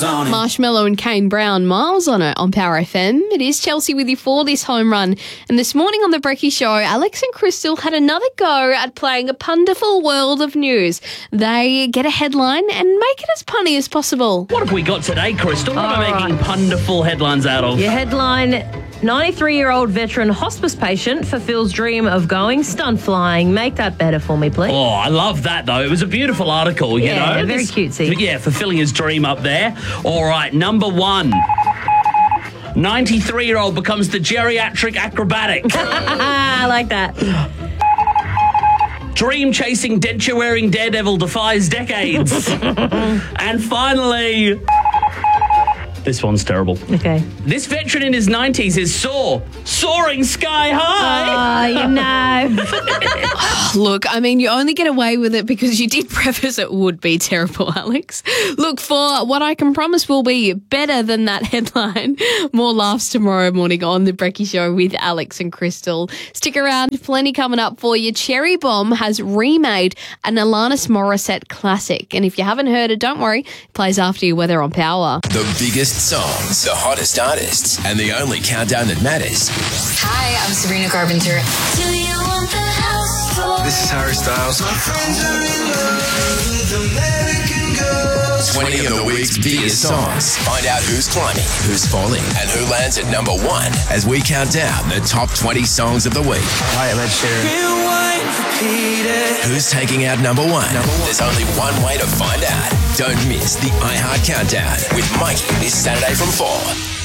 on it. Marshmallow and Kane Brown, Miles on it on Power FM. It is Chelsea with you for this home run. And this morning on The Brekkie Show, Alex and Crystal had another go at playing a punderful world of news. They get a headline and make it as punny as possible. What have we got today, Crystal? What am I making punderful headlines out of? Your headline, 93-year-old veteran hospice patient fulfills dream of going stunt flying. Make that better for me, please. Oh, I love that, though. It was a beautiful article, you know. Very cutesy. Yeah, fulfilling his dream up there. All right, number one. 93-year-old becomes the geriatric acrobatic. I like that. Dream-chasing, denture-wearing daredevil defies decades. And finally... This one's terrible. Okay. This veteran in his 90s is soaring sky high. Oh, you know. Look, I mean, you only get away with it because you did preface it would be terrible, Alex. Look, for what I can promise will be better than that headline. More laughs tomorrow morning on The Brekkie Show with Alex and Crystal. Stick around, plenty coming up for you. Cherry Bomb has remade an Alanis Morissette classic. And if you haven't heard it, don't worry. It plays after your weather on Power. The biggest songs, the hottest artists, and the only countdown that matters. Hi, I'm Sabrina Carpenter. Do you want the house for? This is Harry Styles. My friends are in love with American girls. 20 of the week's biggest songs. Find out who's climbing, who's falling, and who lands at number one as we count down the top 20 songs of the week. Hi, I'm Ed Sheeran. Rewind, repeat it. Who's taking out number one? There's only one way to find out. Don't miss the iHeart Countdown with Mikey this Saturday from 4.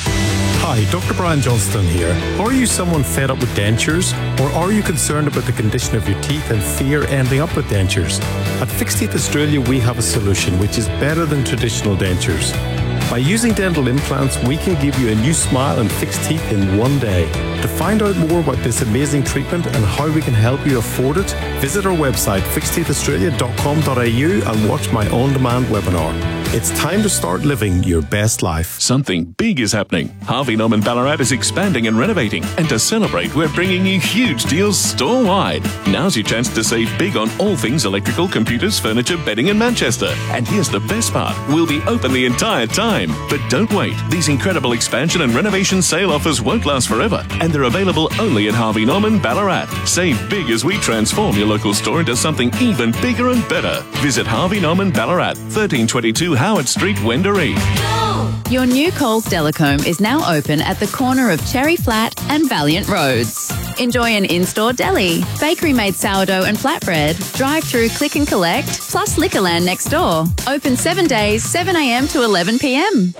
Hi, Dr. Brian Johnston here. Are you someone fed up with dentures? Or are you concerned about the condition of your teeth and fear ending up with dentures? At Fixed Teeth Australia, we have a solution which is better than traditional dentures. By using dental implants, we can give you a new smile and fixed teeth in one day. To find out more about this amazing treatment and how we can help you afford it, visit our website fixedteethaustralia.com.au and watch my on-demand webinar. It's time to start living your best life. Something big is happening. Harvey Norman Ballarat is expanding and renovating. And to celebrate, we're bringing you huge deals store-wide. Now's your chance to save big on all things electrical, computers, furniture, bedding in Manchester. And here's the best part. We'll be open the entire time. But don't wait. These incredible expansion and renovation sale offers won't last forever. And they're available only at Harvey Norman Ballarat. Save big as we transform your local store into something even bigger and better. Visit Harvey Norman Ballarat, 1322 Howard Street, Wendouree. Your new Coles Delicombe is now open at the corner of Cherry Flat and Valiant Roads. Enjoy an in-store deli, bakery-made sourdough and flatbread, drive-through click and collect, plus Liquorland next door. Open 7 days, 7 a.m. to 11 p.m.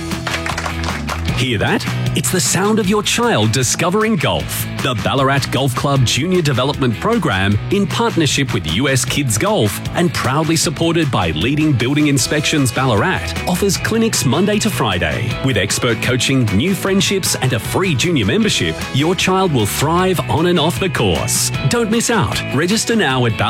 Hear that? It's the sound of your child discovering golf. The Ballarat Golf Club Junior Development Program, in partnership with US Kids Golf and proudly supported by Leading Building Inspections Ballarat, offers clinics Monday to Friday. With expert coaching, new friendships and a free junior membership, your child will thrive on and off the course. Don't miss out. Register now at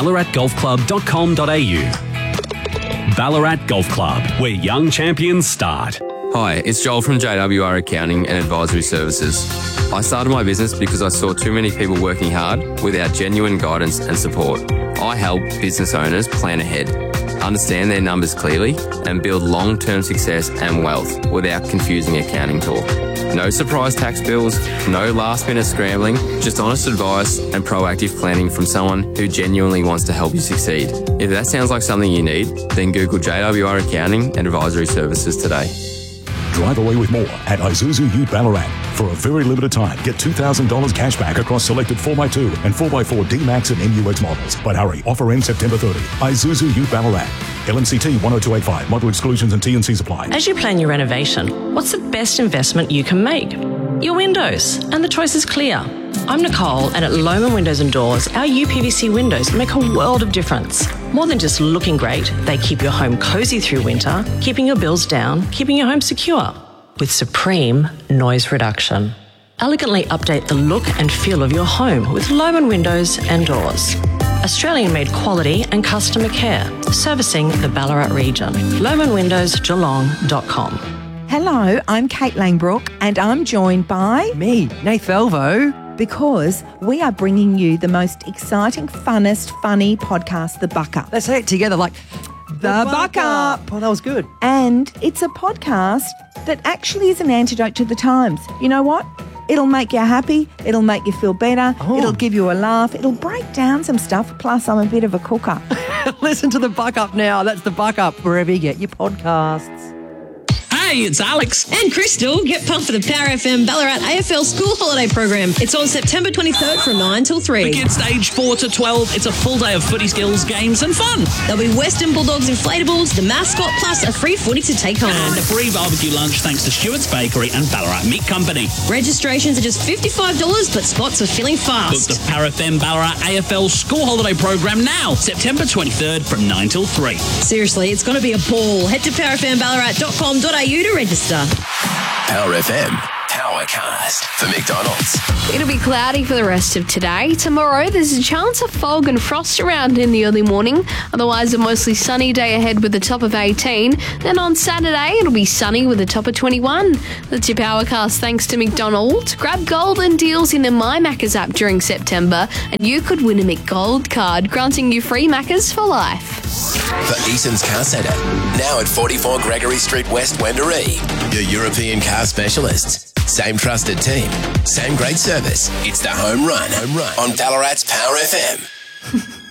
ballaratgolfclub.com.au. Ballarat Golf Club, where young champions start. Hi, it's Joel from JWR Accounting and Advisory Services. I started my business because I saw too many people working hard without genuine guidance and support. I help business owners plan ahead, understand their numbers clearly, and build long-term success and wealth without confusing accounting talk. No surprise tax bills, no last-minute scrambling, just honest advice and proactive planning from someone who genuinely wants to help you succeed. If that sounds like something you need, then Google JWR Accounting and Advisory Services today. Drive away with more at Isuzu Ute Ballarat. For a very limited time, get $2,000 cash back across selected 4x2 and 4x4 D-Max and MUX models. But hurry, offer ends September 30. Isuzu Ute Ballarat. LMCT 10285. Model exclusions and T&Cs apply. As you plan your renovation, what's the best investment you can make? Your windows. And the choice is clear. I'm Nicole, and at Lohmann Windows and Doors, our UPVC windows make a world of difference. More than just looking great, they keep your home cosy through winter, keeping your bills down, keeping your home secure. With supreme noise reduction. Elegantly update the look and feel of your home with Lohmann Windows and Doors. Australian-made quality and customer care, servicing the Ballarat region. LoehmannWindowsGeelong.com. Hello, I'm Kate Langbrook, and I'm joined by... me, Nath Elvo. Because we are bringing you the most exciting, funnest, funny podcast, The Bucker. Let's say it together like... The Buck Up. Oh, that was good. And it's a podcast that actually is an antidote to the times. You know what? It'll make you happy. It'll make you feel better. It'll give you a laugh. It'll break down some stuff. Plus, I'm a bit of a cooker. Listen to The Buck Up now. That's The Buck Up wherever you get your podcasts. Hey, it's Alex. And Crystal. Get pumped for the Power FM Ballarat AFL School Holiday Program. It's on September 23rd from 9 till 3. For kids aged 4 to 12, it's a full day of footy skills, games and fun. There'll be Western Bulldogs inflatables, the mascot, plus a free footy to take home. And a free barbecue lunch thanks to Stewart's Bakery and Ballarat Meat Company. Registrations are just $55, but spots are filling fast. Book the Power FM Ballarat AFL School Holiday Program now, September 23rd from 9 till 3. Seriously, it's going to be a ball. Head to powerfmballarat.com.au to register. Power FM, Powercast for McDonald's. It'll be cloudy for the rest of today. Tomorrow, there's a chance of fog and frost around in the early morning. Otherwise, a mostly sunny day ahead with a top of 18. Then on Saturday, it'll be sunny with a top of 21. That's your Powercast thanks to McDonald's. Grab golden deals in the My Maccas app during September, and you could win a McGold card, granting you free Maccas for life. For Eason's Car Centre, now at 44 Gregory Street West, Wendouree. Your European car specialists. Same trusted team, same great service. It's the home run on Ballarat's Power FM.